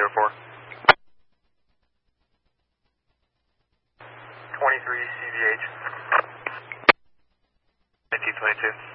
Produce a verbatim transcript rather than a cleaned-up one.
zero four. twenty-three C V H. nineteen twenty-two.